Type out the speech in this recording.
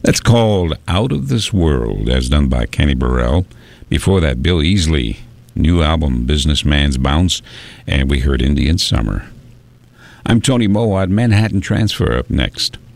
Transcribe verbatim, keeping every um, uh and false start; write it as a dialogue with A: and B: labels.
A: That's called Out of This World, as done by Kenny Burrell. Before that, Bill Easley, new album, Businessman's Bounce, and we heard Indian Summer. I'm Tony Mowat, Manhattan Transfer up next.